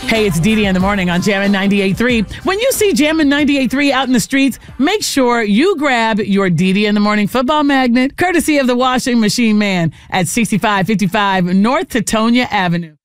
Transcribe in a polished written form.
Hey, it's Dee Dee in the morning on Jammin' 98.3. When you see Jammin' 98.3 out in the streets, make sure you grab your Dee Dee in the morning football magnet, courtesy of the Washing Machine Man at 6555 North Teutonia Avenue.